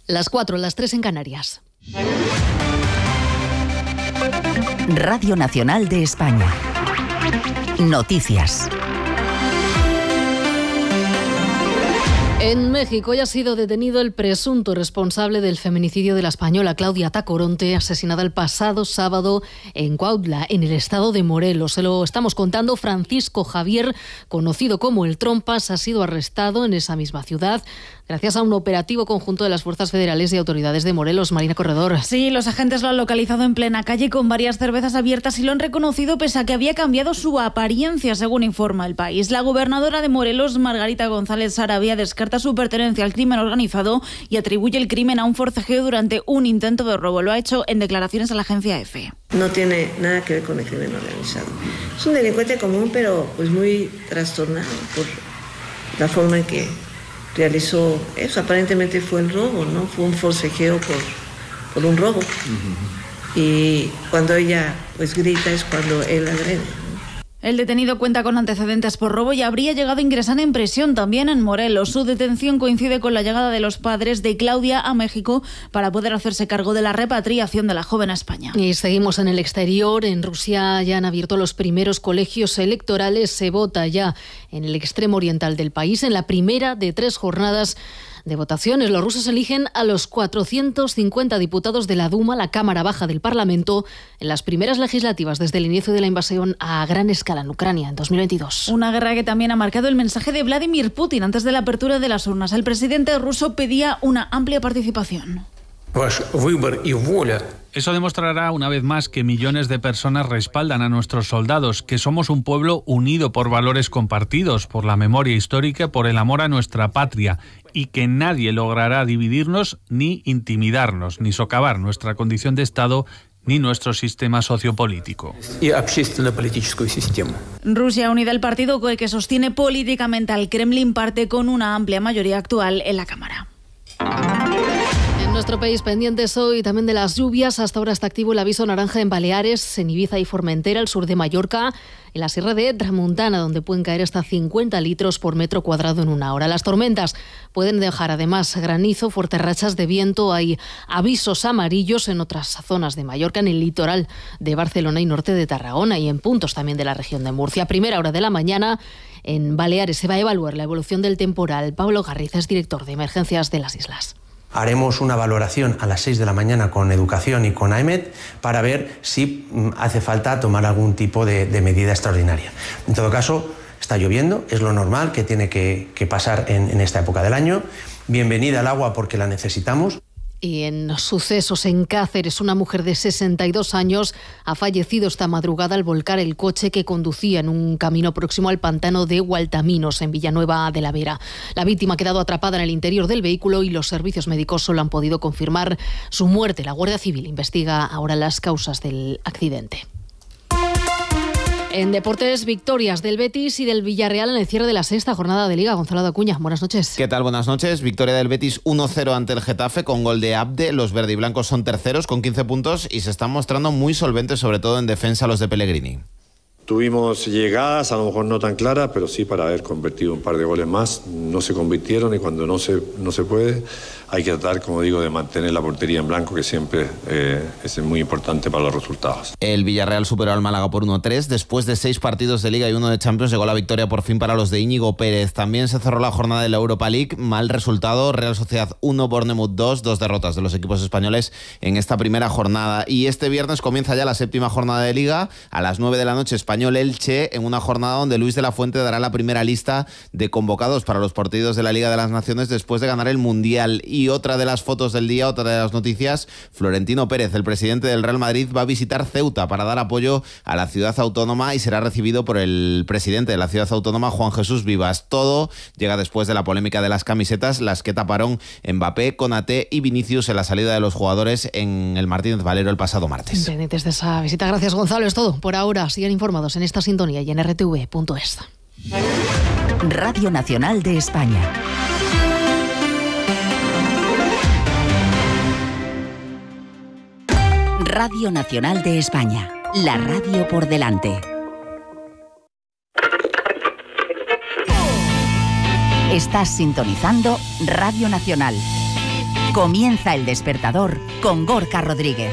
Las 4, las 3 en Canarias. Radio Nacional de España. Noticias. En México ya ha sido detenido el presunto responsable del feminicidio de la española Claudia Tacoronte, asesinada el pasado sábado en Cuautla, en el estado de Morelos. Se lo estamos contando. Francisco Javier, conocido como el Trompas, ha sido arrestado en esa misma ciudad gracias a un operativo conjunto de las fuerzas federales y autoridades de Morelos. Marina Corredor. Sí, los agentes lo han localizado en plena calle con varias cervezas abiertas y lo han reconocido pese a que había cambiado su apariencia, según informa El País. La gobernadora de Morelos, Margarita González Sarabia, descarta su pertenencia al crimen organizado y atribuye el crimen a un forcejeo durante un intento de robo. Lo ha hecho en declaraciones a la agencia EFE. No tiene nada que ver con el crimen organizado. Es un delincuente común, pero pues muy trastornado por la forma en que realizó eso. Aparentemente fue el robo, ¿no? Fue un forcejeo por un robo. Y cuando ella pues grita es cuando él agrede, ¿no? El detenido cuenta con antecedentes por robo y habría llegado a ingresar en prisión también en Morelos. Su detención coincide con la llegada de los padres de Claudia a México para poder hacerse cargo de la repatriación de la joven a España. Y seguimos en el exterior. En Rusia ya han abierto los primeros colegios electorales. Se vota ya en el extremo oriental del país en la primera de 3 jornadas de votaciones. Los rusos eligen a los 450 diputados de la Duma, la Cámara Baja del Parlamento, en las primeras legislativas desde el inicio de la invasión a gran escala en Ucrania en 2022. Una guerra que también ha marcado el mensaje de Vladimir Putin antes de la apertura de las urnas. El presidente ruso pedía una amplia participación. Eso demostrará una vez más que millones de personas respaldan a nuestros soldados, que somos un pueblo unido por valores compartidos, por la memoria histórica, por el amor a nuestra patria, y que nadie logrará dividirnos, ni intimidarnos, ni socavar nuestra condición de Estado, ni nuestro sistema sociopolítico. Rusia Unida, el partido que sostiene políticamente al Kremlin, parte con una amplia mayoría actual en la Cámara. En nuestro país, pendientes hoy también de las lluvias. Hasta ahora está activo el aviso naranja en Baleares, en Ibiza y Formentera, al sur de Mallorca, en la Sierra de Tramuntana, donde pueden caer hasta 50 litros por metro cuadrado en una hora. Las tormentas pueden dejar además granizo, fuertes rachas de viento. Hay avisos amarillos en otras zonas de Mallorca, en el litoral de Barcelona y norte de Tarragona, y en puntos también de la región de Murcia. A primera hora de la mañana, en Baleares se va a evaluar la evolución del temporal. Pablo Garriza es director de emergencias de las islas. Haremos una valoración a las 6 de la mañana con Educación y con AEMET para ver si hace falta tomar algún tipo de medida extraordinaria. En todo caso, está lloviendo, es lo normal que tiene que pasar en esta época del año. Bienvenida al agua porque la necesitamos. Y en sucesos en Cáceres, una mujer de 62 años ha fallecido esta madrugada al volcar el coche que conducía en un camino próximo al pantano de Gualtaminos, en Villanueva de la Vera. La víctima ha quedado atrapada en el interior del vehículo y los servicios médicos solo han podido confirmar su muerte. La Guardia Civil investiga ahora las causas del accidente. En deportes, victorias del Betis y del Villarreal en el cierre de la 6ª jornada de Liga. Gonzalo de Acuña, buenas noches. ¿Qué tal? Buenas noches. Victoria del Betis 1-0 ante el Getafe con gol de Abde. Los verdiblancos son terceros con 15 puntos y se están mostrando muy solventes, sobre todo en defensa, los de Pellegrini. Tuvimos llegadas, a lo mejor no tan claras, pero sí para haber convertido un par de goles más. No se convirtieron y cuando no se puede, hay que tratar, como digo, de mantener la portería en blanco, que siempre es muy importante para los resultados. El Villarreal superó al Málaga por 1-3. Después de 6 partidos de Liga y 1 de Champions, llegó la victoria por fin para los de Íñigo Pérez. También se cerró la jornada de la Europa League. Mal resultado, Real Sociedad 1, Bournemouth 2. 2 derrotas de los equipos españoles en esta primera jornada. Y este viernes comienza ya la 7ª jornada de Liga. A las 9 de la noche, Español-Elche, en una jornada donde Luis de la Fuente dará la primera lista de convocados para los partidos de la Liga de las Naciones después de ganar el Mundial. Y otra de las fotos del día, otra de las noticias, Florentino Pérez, el presidente del Real Madrid, va a visitar Ceuta para dar apoyo a la ciudad autónoma y será recibido por el presidente de la ciudad autónoma, Juan Jesús Vivas. Todo llega después de la polémica de las camisetas, las que taparon Mbappé, Konaté y Vinicius en la salida de los jugadores en el Martínez Valero el pasado martes. Pendientes de esa visita. Gracias, Gonzalo. Es todo por ahora. Sigan informados en esta sintonía y en rtv.es. Radio Nacional de España. Radio Nacional de España, la radio por delante. Estás sintonizando Radio Nacional. Comienza El Despertador con Gorka Rodríguez.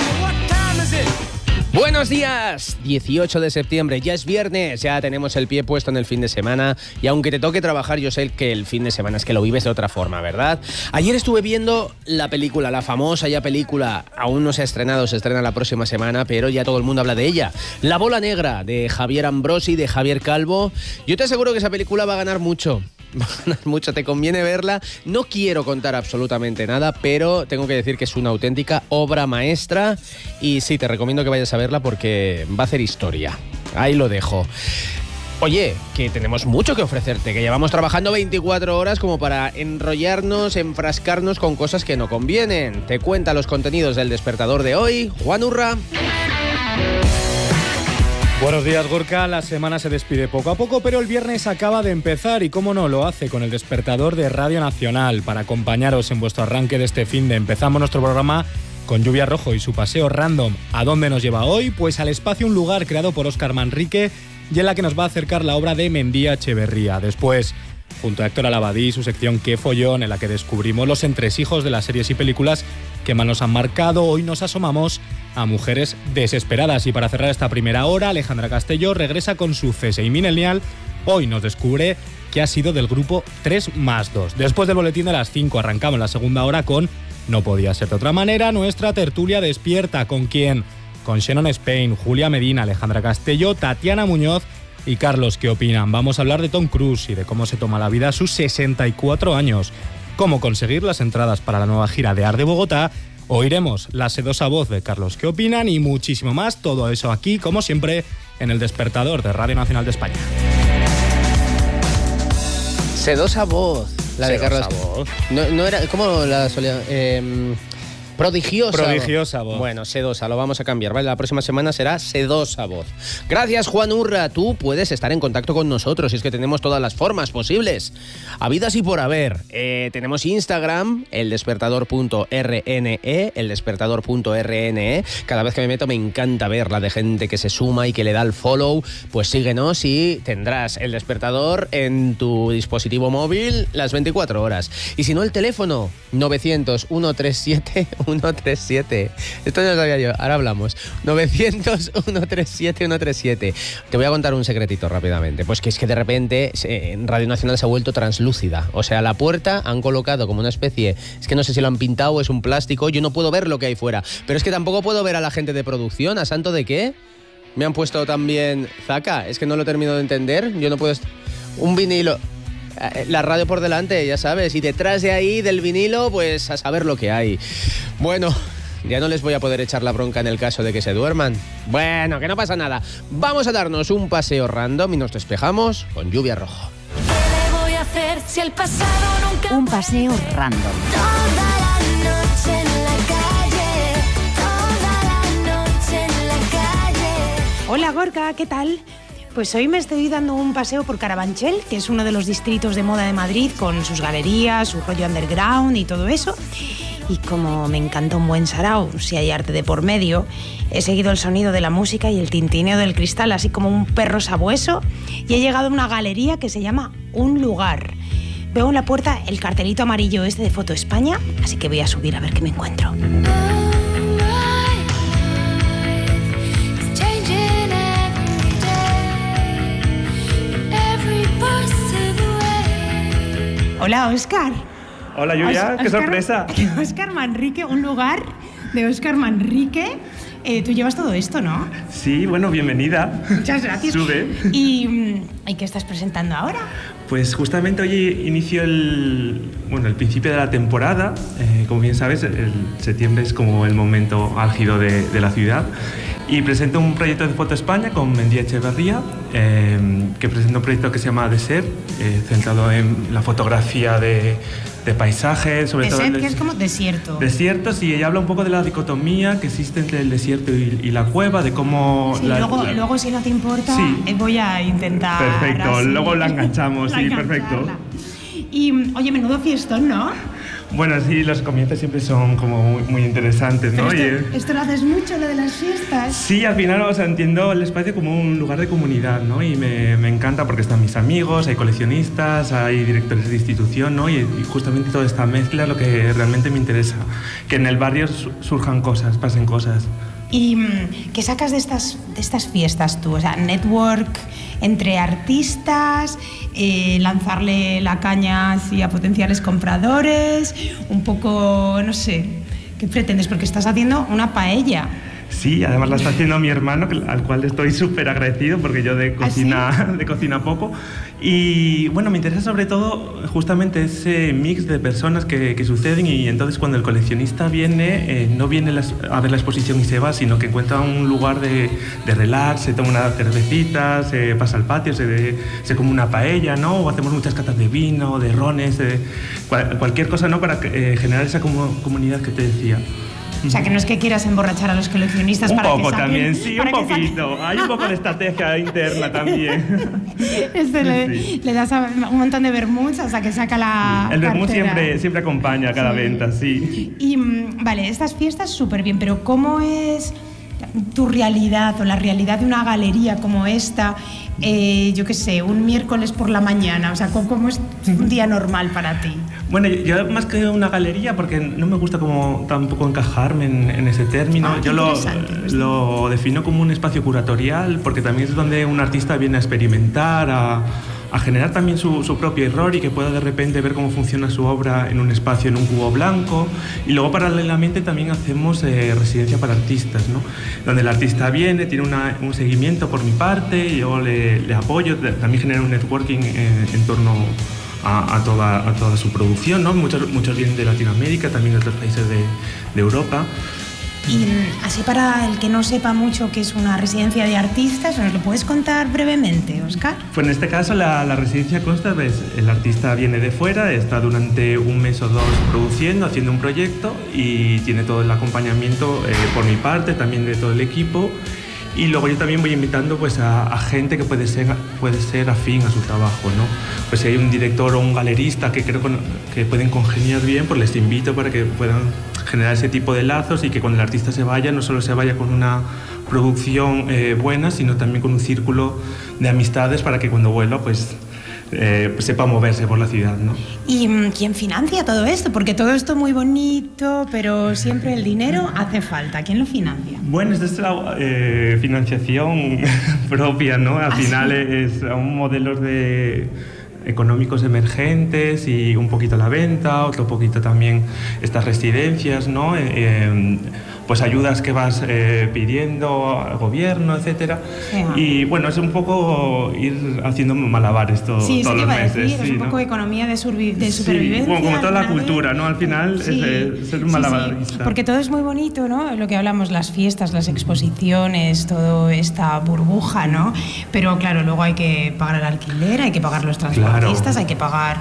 Buenos días, 18 de septiembre, ya es viernes, ya tenemos el pie puesto en el fin de semana y aunque te toque trabajar, yo sé que el fin de semana es que lo vives de otra forma, ¿verdad? Ayer estuve viendo la película, la famosa ya película, aún no se ha estrenado, se estrena la próxima semana, pero ya todo el mundo habla de ella. La bola negra, de Javier Ambrosi, de Javier Calvo. Yo te aseguro que esa película va a ganar mucho. Te conviene verla. No quiero contar absolutamente nada, pero tengo que decir que es una auténtica obra maestra y sí, te recomiendo que vayas a verla porque va a hacer historia. Ahí lo dejo. Oye, que tenemos mucho que ofrecerte, que llevamos trabajando 24 horas como para enrollarnos, enfrascarnos con cosas que no convienen. Te cuenta los contenidos del Despertador de hoy, Juan Urra. Buenos días, Gorka. La semana se despide poco a poco, pero el viernes acaba de empezar y cómo no, lo hace con el Despertador de Radio Nacional. Para acompañaros en vuestro arranque de este finde, empezamos nuestro programa con Lluvia Rojo y su paseo random. ¿A dónde nos lleva hoy? Pues al espacio Un Lugar, creado por Óscar Manrique y en la que nos va a acercar la obra de Mendía Echeverría. Después, junto a Héctor Alabadí, su sección Qué Follón, en la que descubrimos los entresijos de las series y películas que más nos han marcado. Hoy nos asomamos a mujeres desesperadas y para cerrar esta primera hora, Alejandra Castelló regresa con su CSI Millennial. Hoy nos descubre que ha sido del grupo 3+2. Después del boletín de las 5 arrancamos la segunda hora con No podía ser de otra manera, nuestra tertulia despierta. ¿Con quién? Con Shannon Spain, Julia Medina, Alejandra Castelló, Tatiana Muñoz y Carlos. ¿Qué opinan? Vamos a hablar de Tom Cruise y de cómo se toma la vida a sus 64 años. Cómo conseguir las entradas para la nueva gira de Ar de Bogotá. Oiremos la sedosa voz de Carlos. ¿Qué opinan? Y muchísimo más. Todo eso aquí, como siempre, en el Despertador de Radio Nacional de España. Sedosa voz, la de Carlos. Voz. No era, ¿cómo la solía? Prodigiosa voz. Bueno, sedosa, lo vamos a cambiar, ¿vale? La próxima semana será sedosa voz. Gracias, Juan Urra. Tú puedes estar en contacto con nosotros, y es que tenemos todas las formas posibles, habidas y por haber. Tenemos Instagram, eldespertador.rne, eldespertador.rne. Cada vez que me meto me encanta ver la de gente que se suma y que le da el follow. Pues síguenos y tendrás el Despertador en tu dispositivo móvil las 24 horas. Y si no, el teléfono 900-137-137. Esto no lo sabía yo, ahora hablamos. 900-137-137. Te voy a contar un secretito rápidamente. Pues que es que de repente en Radio Nacional se ha vuelto translúcida. O sea, la puerta han colocado como una especie... Es que no sé si lo han pintado o es un plástico. Yo no puedo ver lo que hay fuera. Pero es que tampoco puedo ver a la gente de producción. ¿A santo de qué? Me han puesto también... Zaca, es que no lo termino de entender. Yo no puedo... Un vinilo... La radio por delante, ya sabes, y detrás de ahí del vinilo, pues a saber lo que hay. Bueno, ya no les voy a poder echar la bronca en el caso de que se duerman. Bueno, que no pasa nada. Vamos a darnos un paseo random y nos despejamos con Lluvia Rojo. ¿Qué le voy a hacer si el pasado nunca... Un paseo random. Toda la noche en la calle, toda la noche en la calle. Hola, Gorka, ¿qué tal? Pues hoy me estoy dando un paseo por Carabanchel, que es uno de los distritos de moda de Madrid, con sus galerías, su rollo underground y todo eso. Y como me encanta un buen sarao, si hay arte de por medio, he seguido el sonido de la música y el tintineo del cristal, así como un perro sabueso, y he llegado a una galería que se llama Un Lugar. Veo en la puerta el cartelito amarillo este de Foto España, así que voy a subir a ver qué me encuentro. Hola, Óscar. Hola, Lluvia, qué sorpresa. Óscar Manrique, Un Lugar de Óscar Manrique. Tú llevas todo esto, ¿no? Sí, bueno, bienvenida. Muchas gracias. Sube. ¿Y qué estás presentando ahora? Pues justamente hoy inició el principio de la temporada. Como bien sabes, el septiembre es como el momento álgido de la ciudad. Y presento un proyecto de Foto España con Mendía Echeverría, que presenta un proyecto que se llama Desert, centrado en la fotografía de paisajes, sobre todo... Desert, que es como desierto. Desierto, sí, ella habla un poco de la dicotomía que existe entre el desierto y la cueva, de cómo... Sí, luego, si no te importa, sí, voy a intentar... Perfecto, luego la enganchamos, sí, perfecto. Y, oye, menudo fiestón, ¿no? Bueno, sí, los comienzos siempre son como muy interesantes, ¿no? Pero esto lo haces mucho, lo de las fiestas. Sí, al final, o sea, entiendo el espacio como un lugar de comunidad, ¿no? Y me encanta porque están mis amigos, hay coleccionistas, hay directores de institución, ¿no? Y justamente toda esta mezcla es lo que realmente me interesa, que en el barrio surjan cosas, pasen cosas. ¿Y qué sacas de estas fiestas tú? O sea, network entre artistas, lanzarle la caña así a potenciales compradores, un poco, no sé, ¿qué pretendes? Porque estás haciendo una paella. Sí, además la está haciendo mi hermano, al cual estoy súper agradecido porque yo de cocina poco. Y bueno, me interesa sobre todo justamente ese mix de personas que suceden, y entonces cuando el coleccionista viene, no viene a ver la exposición y se va, sino que encuentra un lugar de relax, se toma una cervecita, se pasa al patio, se come una paella, ¿no? O hacemos muchas catas de vino, de rones, cualquier cosa, ¿no? Para generar esa comunidad que te decía. O sea, que no es que quieras emborrachar a los coleccionistas un para que poco saquen... También, sí, un poquito. Hay un poco de estrategia interna también. Le das un montón de vermuts hasta que saca la El vermut cartera. siempre acompaña a cada venta, sí. Y, vale, estas fiestas súper bien, pero ¿cómo es tu realidad o la realidad de una galería como esta? Yo qué sé, un miércoles por la mañana, o sea, ¿cómo es un día normal para ti? Bueno, yo más que una galería, porque no me gusta como tampoco encajarme en ese término, yo lo defino como un espacio curatorial, porque también es donde un artista viene a experimentar, a generar también su propio error, y que pueda de repente ver cómo funciona su obra en un espacio, en un cubo blanco. Y luego paralelamente también hacemos residencia para artistas, ¿no? Donde el artista viene, tiene un seguimiento por mi parte, yo le apoyo, también genera un networking en torno a toda su producción, ¿no? Muchos vienen de Latinoamérica, también de otros países de Europa. Y así, para el que no sepa mucho qué es una residencia de artistas, ¿nos lo puedes contar brevemente, Óscar? Pues en este caso la residencia consta, pues, el artista viene de fuera, está durante un mes o dos produciendo, haciendo un proyecto, y tiene todo el acompañamiento por mi parte, también de todo el equipo. Y luego yo también voy invitando, pues, a gente que puede ser afín a su trabajo, ¿no? Pues si hay un director o un galerista que creo que pueden congeniar bien, pues les invito para que puedan generar ese tipo de lazos, y que cuando el artista se vaya, no solo se vaya con una producción buena, sino también con un círculo de amistades, para que cuando vuelva, pues sepa moverse por la ciudad, ¿no? ¿Y quién financia todo esto? Porque todo esto es muy bonito, pero siempre el dinero hace falta. ¿Quién lo financia? Bueno, esta es la financiación propia, ¿no? Al final son modelos económicos emergentes, y un poquito la venta, otro poquito también estas residencias, ¿no? Pues ayudas que vas pidiendo al gobierno, etcétera. Y bueno, es un poco ir haciendo malabares todos los meses. Es un poco economía de supervivencia. Sí, como toda la cultura, ¿no? Al final es ser un malabarista. Porque todo es muy bonito, ¿no? Lo que hablamos, las fiestas, las exposiciones, toda esta burbuja, ¿no? Pero claro, luego hay que pagar el alquiler, hay que pagar los transportistas, hay que pagar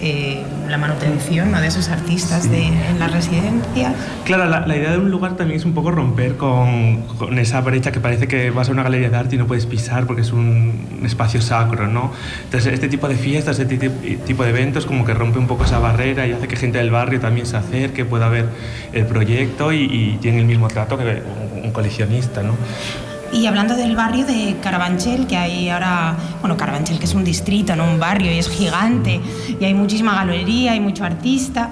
la manutención, ¿no?, de esos artistas en las residencias. Claro, la idea de un lugar también es un poco romper con esa brecha que parece que vas a una galería de arte y no puedes pisar porque es un espacio sacro, ¿no? Entonces, este tipo de fiestas, este tipo de eventos como que rompe un poco esa barrera y hace que gente del barrio también se acerque, pueda ver el proyecto y tiene el mismo trato que un coleccionista, ¿no? Y hablando del barrio de Carabanchel, que hay ahora, bueno, Carabanchel, que es un distrito, no un barrio, y es gigante, y hay muchísima galería, hay mucho artista,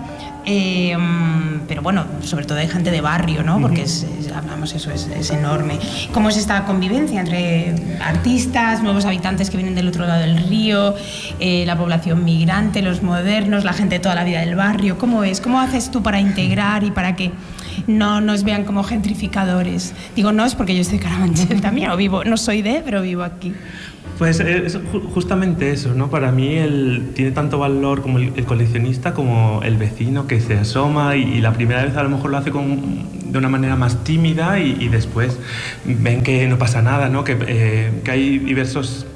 pero bueno, sobre todo hay gente de barrio, ¿no? Porque hablamos, eso es enorme. ¿Cómo es esta convivencia entre artistas, nuevos habitantes que vienen del otro lado del río, la población migrante, los modernos, la gente de toda la vida del barrio? ¿Cómo es? ¿Cómo haces tú para integrar y para que no nos vean como gentrificadores? Digo, no es porque yo soy de Carabanchel también, no soy pero vivo aquí. Pues es justamente eso, ¿no? Para mí tiene tanto valor como el coleccionista como el vecino que se asoma y la primera vez a lo mejor lo hace de una manera más tímida y después ven que no pasa nada, ¿no? Que hay diversos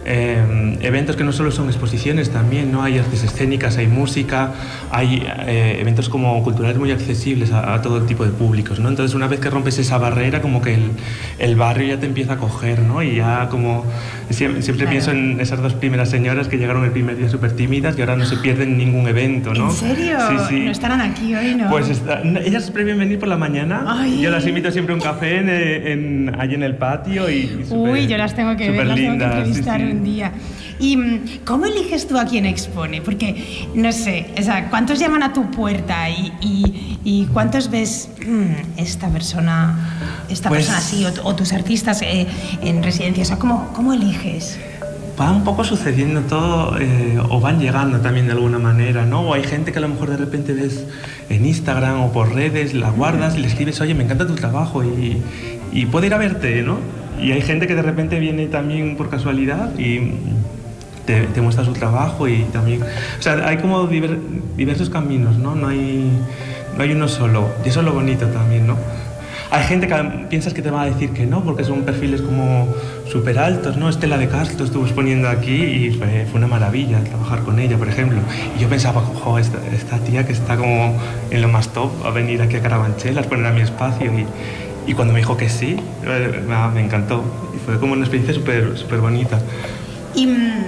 eventos que no solo son exposiciones también, ¿no? Hay artes escénicas, hay música, hay eventos como culturales muy accesibles a todo tipo de públicos, ¿no? Entonces una vez que rompes esa barrera, como que el barrio ya te empieza a coger, ¿no? Y ya como siempre pienso en esas dos primeras señoras que llegaron el primer día súper tímidas y ahora no se pierden ningún evento, ¿no? ¿En serio? Sí. ¿No estarán aquí hoy, no? Pues ellas prefieren venir por la mañana. Ay. Yo las invito siempre a un café allí en el patio y Uy, yo las tengo que ver, las tengo que entrevistar un día. ¿Y cómo eliges tú a quién expone? Porque, no sé, o sea, ¿cuántos llaman a tu puerta y cuántos ves esta persona así, o tus artistas en residencia? O sea, ¿cómo eliges? Va un poco sucediendo todo, o van llegando también de alguna manera, ¿no? O hay gente que a lo mejor de repente ves en Instagram o por redes, la guardas y le escribes, oye, me encanta tu trabajo y puedo ir a verte, ¿no? Y hay gente que de repente viene también por casualidad y te muestra su trabajo y también... O sea, hay como diversos caminos, ¿no? No hay uno solo. Y eso es lo bonito también, ¿no? Hay gente que piensas que te va a decir que no, porque son perfiles como súper altos, ¿no? Estela de Castro estuvo exponiendo aquí y fue una maravilla trabajar con ella, por ejemplo. Y yo pensaba, jo, esta tía que está como en lo más top, va a venir aquí a Carabanchel a exponer a mi espacio. Y cuando me dijo que sí, me encantó. Y fue como una experiencia súper bonita. Y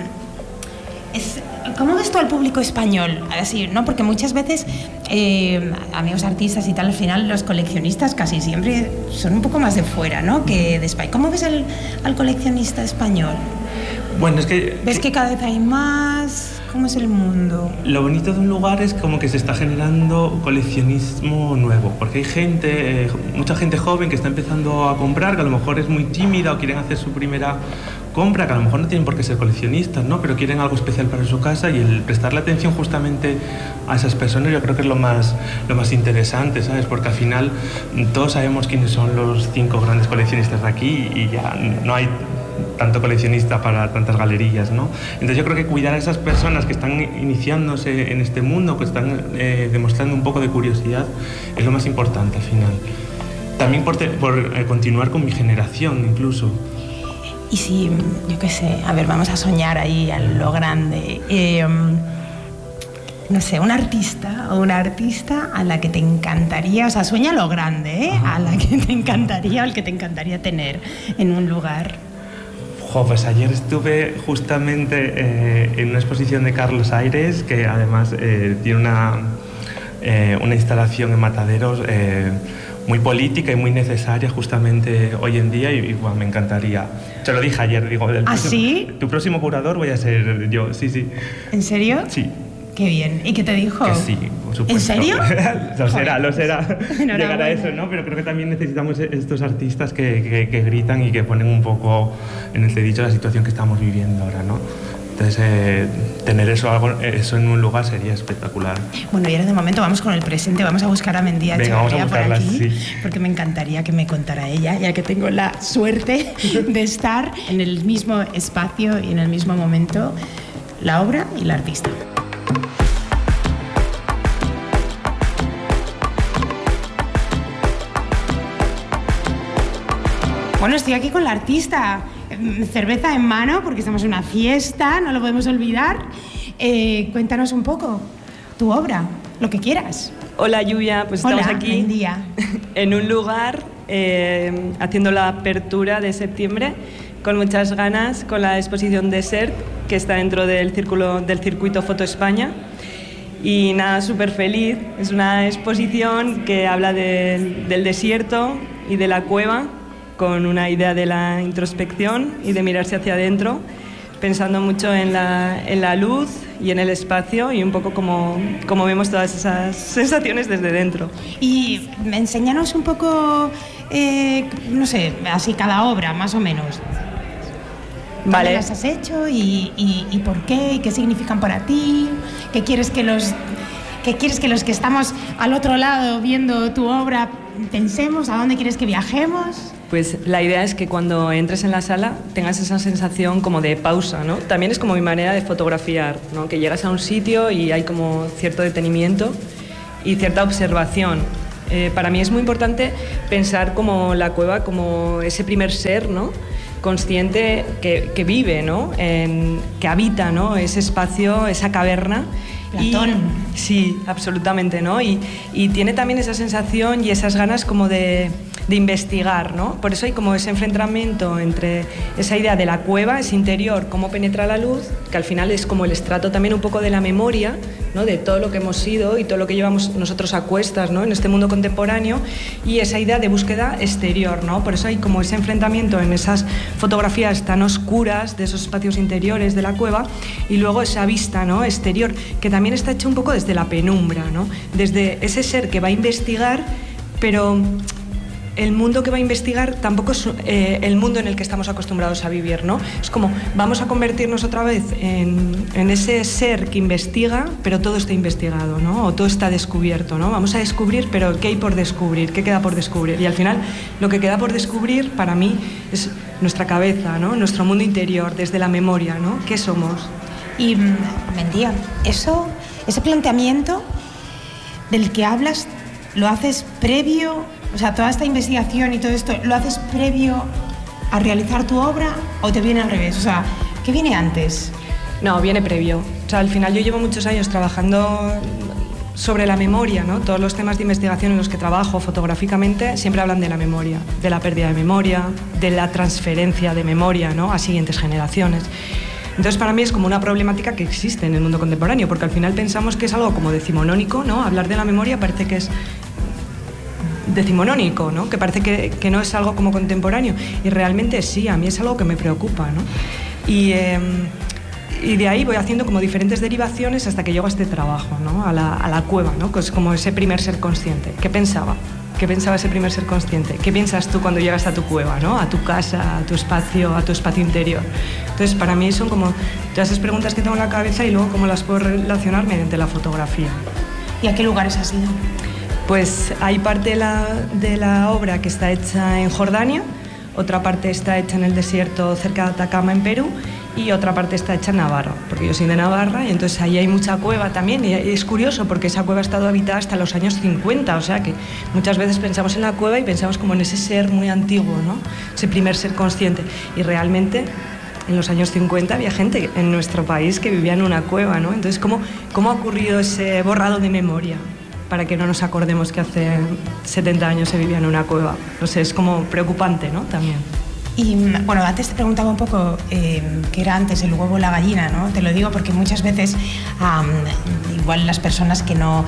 ¿cómo ves tú al público español? Así, ¿no? Porque muchas veces amigos artistas y tal, al final los coleccionistas casi siempre son un poco más de fuera, ¿no? Que de España. ¿Cómo ves al coleccionista español? Bueno, es que... ¿Ves que cada vez hay más? ¿Cómo es el mundo? Lo bonito de un lugar es como que se está generando coleccionismo nuevo, porque hay gente, mucha gente joven que está empezando a comprar, que a lo mejor es muy tímida o quieren hacer su primera compra, que a lo mejor no tienen por qué ser coleccionistas, ¿no? Pero quieren algo especial para su casa, y el prestarle atención justamente a esas personas yo creo que es lo más interesante, ¿sabes? Porque al final todos sabemos quiénes son los 5 grandes coleccionistas de aquí y ya no hay tanto coleccionista para tantas galerías, ¿no? Entonces yo creo que cuidar a esas personas que están iniciándose en este mundo, que están demostrando un poco de curiosidad, es lo más importante al final. También por continuar con mi generación incluso. Y si, yo qué sé, a ver, vamos a soñar ahí a lo grande. No sé, un artista o una artista a la que te encantaría, o sea, sueña lo grande, ¿eh? A la que te encantaría o al que te encantaría tener en un lugar. Pues ayer estuve justamente en una exposición de Carlos Aires, que además tiene una instalación en Mataderos muy política y muy necesaria justamente hoy en día, y bueno, me encantaría. Te lo dije ayer, digo, ¿sí? Tu próximo curador voy a ser yo, sí. ¿En serio? Sí. Qué bien. ¿Y qué te dijo? Que sí, por supuesto. ¿En serio? Lo será. Llegar a eso, ¿no? Pero creo que también necesitamos estos artistas que gritan y que ponen un poco en entredicho la situación que estamos viviendo ahora, ¿no? Entonces, tener eso en un lugar sería espectacular. Bueno, y ahora de momento vamos con el presente, vamos a buscar a Mendía Echevarría por aquí, sí. Porque me encantaría que me contara ella, ya que tengo la suerte de estar en el mismo espacio y en el mismo momento, la obra y la artista. Bueno, estoy aquí con la artista, cerveza en mano, porque estamos en una fiesta, no lo podemos olvidar. Cuéntanos un poco tu obra, lo que quieras. Hola, Lluvia, pues estamos aquí en un lugar haciendo la apertura de septiembre, con muchas ganas, con la exposición Desert, que está dentro del circuito Foto España. Y nada, súper feliz. Es una exposición que habla del desierto y de la cueva, con una idea de la introspección y de mirarse hacia adentro, pensando mucho en la luz y en el espacio, y un poco como vemos todas esas sensaciones desde dentro. Y enséñanos un poco, no sé, así cada obra, más o menos. Vale. ¿Dónde las has hecho y por qué? ¿Y qué significan para ti? ¿Qué quieres que los que estamos al otro lado viendo tu obra pensemos? ¿A dónde quieres que viajemos? Pues la idea es que cuando entres en la sala tengas esa sensación como de pausa, ¿no? También es como mi manera de fotografiar, ¿no? Que llegas a un sitio y hay como cierto detenimiento y cierta observación. Para mí es muy importante pensar como la cueva como ese primer ser, ¿no? consciente que vive, ¿no? Que habita, ¿no? Ese espacio, esa caverna. Platón. Sí, absolutamente, ¿no? Y tiene también esa sensación y esas ganas como de investigar, ¿no? Por eso hay como ese enfrentamiento entre esa idea de la cueva, ese interior, cómo penetra la luz, que al final es como el estrato también un poco de la memoria, ¿no? De todo lo que hemos sido y todo lo que llevamos nosotros a cuestas, ¿no? En este mundo contemporáneo, y esa idea de búsqueda exterior, ¿no? Por eso hay como ese enfrentamiento en esas fotografías tan oscuras de esos espacios interiores de la cueva, y luego esa vista, ¿no? Exterior, que también está hecha un poco desde la penumbra, ¿no? Desde ese ser que va a investigar, pero el mundo que va a investigar tampoco es el mundo en el que estamos acostumbrados a vivir, ¿no? Es como, vamos a convertirnos otra vez en ese ser que investiga, pero todo está investigado, ¿no? O todo está descubierto, ¿no? Vamos a descubrir, pero ¿qué hay por descubrir? ¿Qué queda por descubrir? Y al final, lo que queda por descubrir, para mí, es nuestra cabeza, ¿no? Nuestro mundo interior, desde la memoria, ¿no? ¿Qué somos? Y, Mendía, ese planteamiento del que hablas, ¿lo haces previo? O sea, toda esta investigación y todo esto, ¿lo haces previo a realizar tu obra o te viene al revés? O sea, ¿qué viene antes? No, viene previo. O sea, al final yo llevo muchos años trabajando sobre la memoria, ¿no? Todos los temas de investigación en los que trabajo fotográficamente siempre hablan de la memoria, de la pérdida de memoria, de la transferencia de memoria, ¿no? A siguientes generaciones. Entonces, para mí es como una problemática que existe en el mundo contemporáneo, porque al final pensamos que es algo como decimonónico, ¿no? Hablar de la memoria parece que es decimonónico, ¿no? Que parece que no es algo como contemporáneo, y realmente sí, a mí es algo que me preocupa, ¿no? Y de ahí voy haciendo como diferentes derivaciones hasta que llego a este trabajo, ¿no? A la cueva, ¿no? Que es como ese primer ser consciente. ¿Qué pensaba ese primer ser consciente? ¿Qué piensas tú cuando llegas a tu cueva, ¿no? A tu casa, a tu espacio interior. Entonces, para mí son como todas esas preguntas que tengo en la cabeza y luego cómo las puedo relacionar mediante la fotografía. ¿Y a qué lugares has ido? Pues hay parte de la obra que está hecha en Jordania, otra parte está hecha en el desierto cerca de Atacama, en Perú, y otra parte está hecha en Navarra, porque yo soy de Navarra, y entonces ahí hay mucha cueva también, y es curioso porque esa cueva ha estado habitada hasta los años 50, o sea que muchas veces pensamos en la cueva y pensamos como en ese ser muy antiguo, ¿no? Ese primer ser consciente, y realmente en los años 50 había gente en nuestro país que vivía en una cueva, ¿no? Entonces, ¿cómo ha ocurrido ese borrado de memoria para que no nos acordemos que hace 70 años se vivía en una cueva? No sé, es como preocupante, ¿no? También. Y bueno, antes te preguntaba un poco qué era antes, el huevo o la gallina, ¿no? Te lo digo porque muchas veces igual las personas que no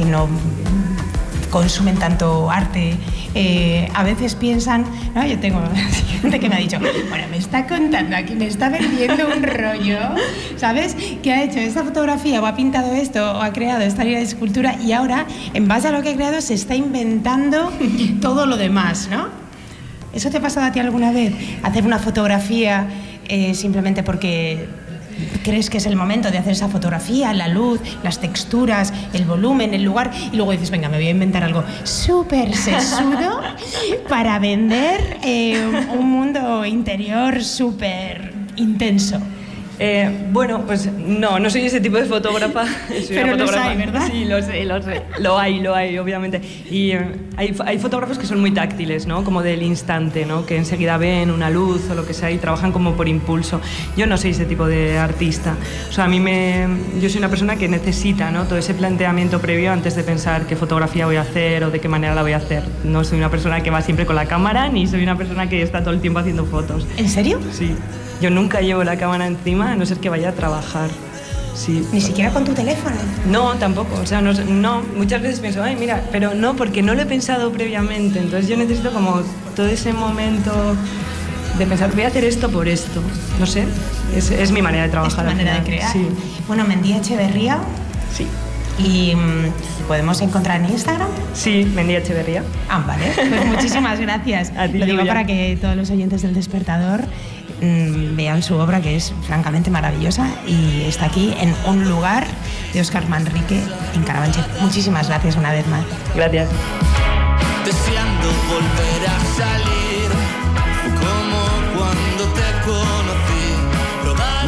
consumen tanto arte a veces piensan, ¿no? Yo tengo gente que me ha dicho, bueno, me está contando aquí, me está vendiendo un rollo, ¿sabes? Que ha hecho esta fotografía o ha pintado esto o ha creado esta línea de escultura, y ahora, en base a lo que ha creado, se está inventando todo lo demás, ¿no? ¿Eso te ha pasado a ti alguna vez? Hacer una fotografía simplemente porque crees que es el momento de hacer esa fotografía, la luz, las texturas, el volumen, el lugar, y luego dices, venga, me voy a inventar algo súper sesudo para vender un mundo interior súper intenso. Bueno, pues no soy ese tipo de fotógrafa. Pero los hay, ¿verdad? Sí, lo sé. Lo hay, obviamente. Y hay fotógrafos que son muy táctiles, ¿no? Como del instante, ¿no? Que enseguida ven una luz o lo que sea y trabajan como por impulso. Yo no soy ese tipo de artista. O sea, yo soy una persona que necesita, ¿no? Todo ese planteamiento previo antes de pensar qué fotografía voy a hacer o de qué manera la voy a hacer. No soy una persona que va siempre con la cámara, ni soy una persona que está todo el tiempo haciendo fotos. ¿En serio? Sí. Yo nunca llevo la cámara encima, a no ser que vaya a trabajar. Sí. ¿Ni siquiera con tu teléfono? No, tampoco. O sea, no. Muchas veces pienso, ay, mira, pero no, porque no lo he pensado previamente. Entonces yo necesito como todo ese momento de pensar, voy a hacer esto por esto. No sé, es mi manera de trabajar. Es tu manera de crear. Sí. Bueno, Mendía Echeverría. Sí. ¿Y podemos encontrar en Instagram? Sí, Mendía Echeverría. Ah, vale. Pues muchísimas gracias. A ti, lo digo Julia, para que todos los oyentes del Despertador vean su obra, que es francamente maravillosa, y está aquí en Un lugar de Óscar Manrique en Carabanchel. Muchísimas gracias una vez más. Gracias. Deseando volver a salir como cuando te conocí.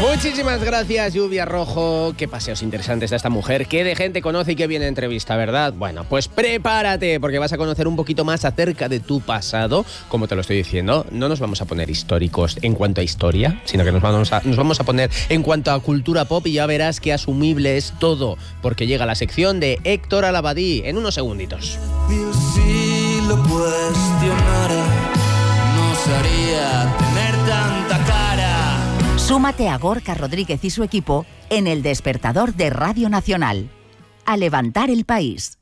Muchísimas gracias, Lluvia Rojo. Qué paseos interesantes de esta mujer. Qué de gente conoce y qué bien entrevista, ¿verdad? Bueno, pues prepárate, porque vas a conocer un poquito más acerca de tu pasado. Como te lo estoy diciendo, no nos vamos a poner históricos en cuanto a historia, sino que nos vamos a poner en cuanto a cultura pop, y ya verás qué asumible es todo, porque llega la sección de Héctor Al-Abadí en unos segunditos. Si lo cuestionara, no sería tener tanta cara. Súmate a Gorka Rodríguez y su equipo en El Despertador de Radio Nacional. A levantar el país.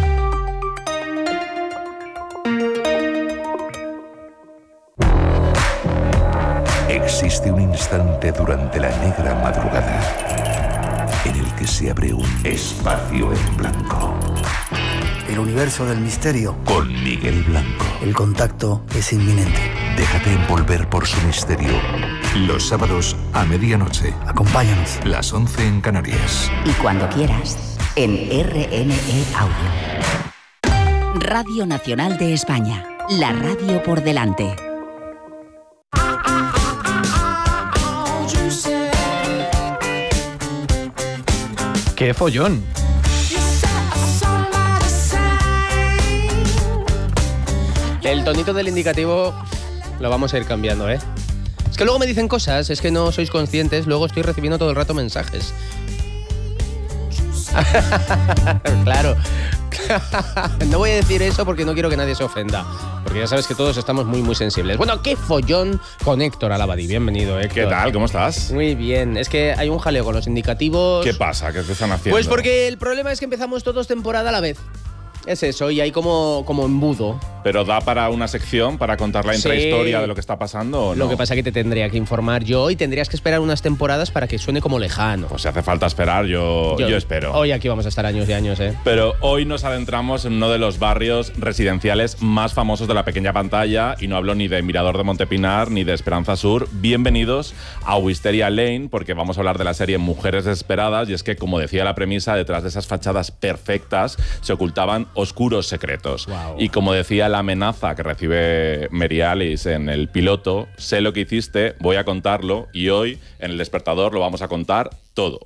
Existe un instante durante la negra madrugada en el que se abre un espacio en blanco. El universo del misterio. Con Miguel Blanco. El contacto es inminente. Déjate envolver por su misterio. Los sábados a medianoche. Acompáñanos. Las 11 en Canarias. Y cuando quieras, en RNE Audio. Radio Nacional de España. La radio por delante. ¡Qué follón! El tonito del indicativo lo vamos a ir cambiando, ¿eh? Es que luego me dicen cosas, es que no sois conscientes, luego estoy recibiendo todo el rato mensajes. Claro. No voy a decir eso porque no quiero que nadie se ofenda, porque ya sabes que todos estamos muy, muy sensibles. Bueno, qué follón con Héctor Al-Abadí. Bienvenido, Héctor. ¿Qué tal? ¿Cómo estás? Muy bien. Es que hay un jaleo con los indicativos. ¿Qué pasa? ¿Qué te están haciendo? Pues porque el problema es que empezamos todos temporada a la vez. Es eso, y hay como embudo. ¿Pero da para una sección, para contar la intrahistoria Sí. de lo que está pasando o no? Lo que pasa es que te tendría que informar yo y tendrías que esperar unas temporadas para que suene como lejano. Pues si hace falta esperar, yo espero. Hoy aquí vamos a estar años y años, ¿eh? Pero hoy nos adentramos en uno de los barrios residenciales más famosos de la pequeña pantalla, y no hablo ni de Mirador de Montepinar ni de Esperanza Sur. Bienvenidos a Wisteria Lane, porque vamos a hablar de la serie Mujeres Desesperadas, y es que, como decía la premisa, detrás de esas fachadas perfectas se ocultaban oscuros secretos. Wow. Y como decía la amenaza que recibe Mary Alice en el piloto, sé lo que hiciste, voy a contarlo, y hoy en El Despertador lo vamos a contar todo.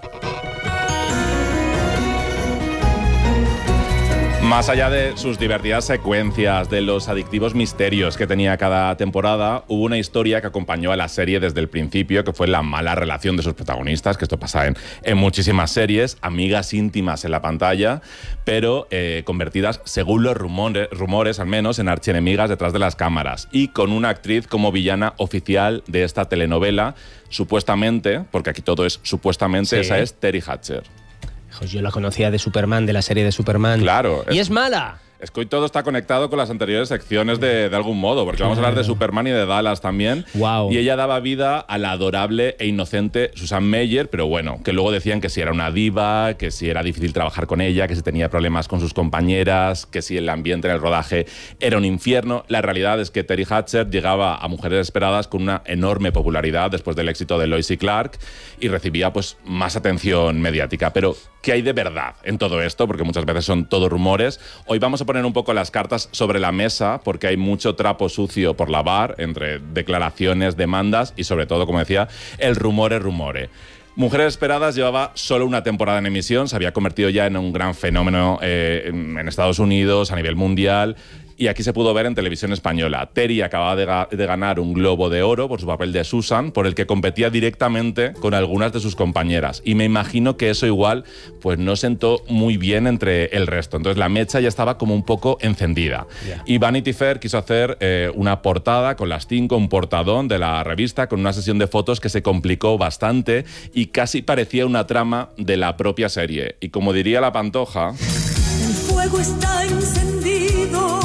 Más allá de sus divertidas secuencias, de los adictivos misterios que tenía cada temporada, hubo una historia que acompañó a la serie desde el principio, que fue la mala relación de sus protagonistas, que esto pasa en muchísimas series, amigas íntimas en la pantalla, pero convertidas, según los rumores al menos, en archienemigas detrás de las cámaras, y con una actriz como villana oficial de esta telenovela, supuestamente, porque aquí todo es supuestamente, Sí. esa es Teri Hatcher. Pues yo la conocía de Superman, de la serie de Superman. Claro. ¡Y es mala! Es que hoy todo está conectado con las anteriores secciones de algún modo, porque vamos a hablar de Superman y de Dallas también. Wow. Y ella daba vida a la adorable e inocente Susan Meyer, pero bueno, que luego decían que si era una diva, que si era difícil trabajar con ella, que si tenía problemas con sus compañeras, que si el ambiente en el rodaje era un infierno. La realidad es que Teri Hatcher llegaba a Mujeres Desesperadas con una enorme popularidad después del éxito de Lois y Clark, y recibía pues más atención mediática. Pero ¿qué hay de verdad en todo esto? Porque muchas veces son todo rumores. Hoy vamos a poner un poco las cartas sobre la mesa, porque hay mucho trapo sucio por lavar entre declaraciones, demandas y, sobre todo, como decía, el rumore. Mujeres Desesperadas llevaba solo una temporada en emisión, se había convertido ya en un gran fenómeno en Estados Unidos, a nivel mundial. Y aquí se pudo ver en televisión española. Teri acababa de ganar un Globo de Oro por su papel de Susan, por el que competía directamente con algunas de sus compañeras. Y me imagino que eso igual pues no sentó muy bien entre el resto. Entonces la mecha ya estaba como un poco encendida. Yeah. Y Vanity Fair quiso hacer una portada con las 5, un portadón de la revista, con una sesión de fotos que se complicó bastante y casi parecía una trama de la propia serie. Y como diría la Pantoja... El fuego está encendido,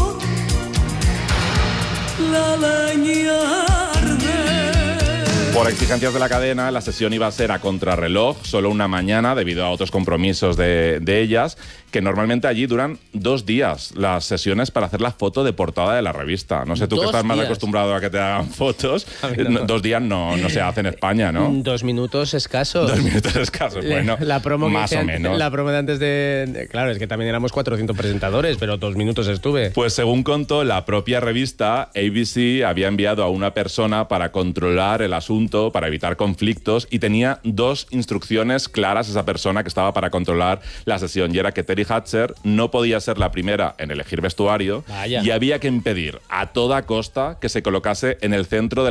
la leña arde. Por exigencias de la cadena, la sesión iba a ser a contrarreloj, solo una mañana, debido a otros compromisos de ellas, que normalmente allí duran 2 días las sesiones para hacer la foto de portada de la revista. No sé, tú que estás más acostumbrado a que te hagan fotos, 2 días no se hace en España, ¿no? 2 minutos escasos. 2 minutos escasos, bueno, la promo más o menos. La promo de antes de... Claro, es que también éramos 400 presentadores, pero 2 minutos estuve. Pues según contó la propia revista, ABC había enviado a una persona para controlar el asunto momento para evitar conflictos y tenía 2 instrucciones claras esa persona que estaba para controlar la sesión, y era que Terry Hatcher no podía ser la primera en elegir vestuario. Vaya. Y había que impedir a toda costa que se colocase en el centro de